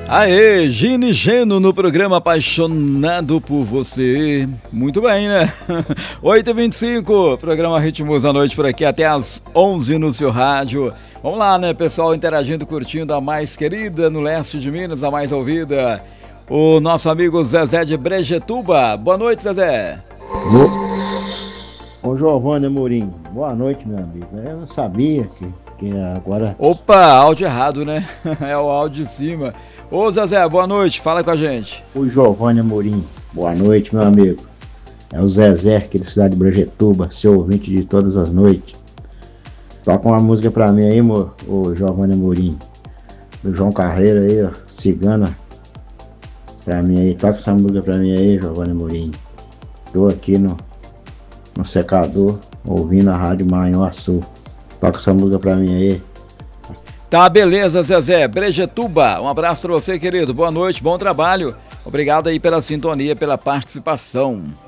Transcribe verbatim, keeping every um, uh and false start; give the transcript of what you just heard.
Aê, Gino e Geno no programa Apaixonado por Você. Muito bem, né? oito e vinte e cinco, programa Ritmos da Noite por aqui até as onze no seu rádio. Vamos lá, né, pessoal, interagindo, curtindo a mais querida no leste de Minas, a mais ouvida. O nosso amigo Zezé de Brejetuba. Boa noite, Zezé. Ô, Giovanni Amorim, boa noite, meu amigo. Eu não sabia que, que agora... Opa, áudio errado, né? É o áudio de cima. Ô, Zezé, boa noite, fala com a gente. O Giovanni Amorim, boa noite, meu amigo. É o Zezé, aqui da cidade de Brejetuba, seu ouvinte de todas as noites. Toca uma música pra mim aí, mo, ô Giovanni Amorim. Do João Carreiro aí, ó, Cigana. Pra mim aí, toca essa música pra mim aí, Giovanni Amorim. Tô aqui no, no secador, ouvindo a rádio Manhuaçu. Toca essa música pra mim aí. Tá, beleza, Zezé. Brejetuba, um abraço pra você, querido. Boa noite, bom trabalho. Obrigado aí pela sintonia, pela participação.